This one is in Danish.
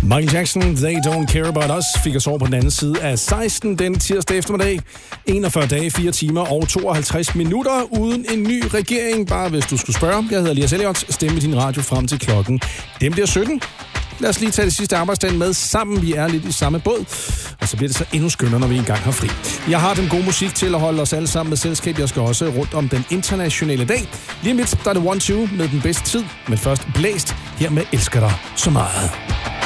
Michael Jackson, They Don't Care About Us, fik os over på den anden side af 16 den tirsdag eftermiddag. 41 dage, 4 timer og 52 minutter uden en ny regering. Bare hvis du skulle spørge. Jeg hedder Elias Elliot. Stemme i din radio frem til klokken. Den bliver 17. Lad os lige tage det sidste arbejdsdag med sammen. Vi er lidt i samme båd. Og så bliver det så endnu skønnere, når vi engang har fri. Jeg har den gode musik til at holde os alle sammen med selskab. Jeg skal også rundt om den internationale dag. Lige om lidt, der er det 1-2 med den bedste tid. Men først blæst her med Elsker dig så meget.